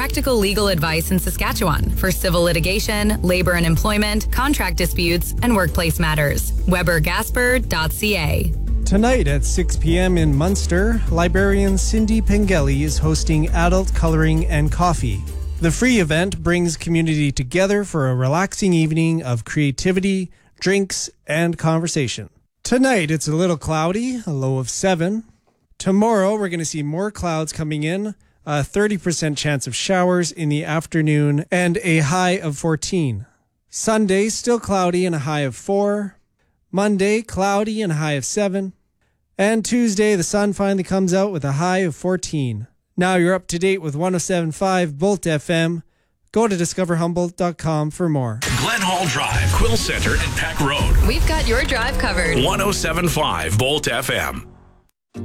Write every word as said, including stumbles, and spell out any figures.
practical legal advice in Saskatchewan for civil litigation, labor and employment, contract disputes, and workplace matters. Weber Gasper dot c a. Tonight at six p.m. in Munster, librarian Cindy Pengelly is hosting Adult Coloring and Coffee. The free event brings community together for a relaxing evening of creativity, drinks, and conversation. Tonight it's a little cloudy, a low of seven. Tomorrow we're going to see more clouds coming in, a thirty percent chance of showers in the afternoon, and a high of fourteen. Sunday, still cloudy and a high of four. Monday, cloudy and a high of seven. And Tuesday, the sun finally comes out with a high of fourteen. Now you're up to date with one oh seven point five Bolt F M. Go to discover humboldt dot com for more. Glen Hall Drive, Quill Center, and Peck Road. We've got your drive covered. one oh seven point five Bolt F M.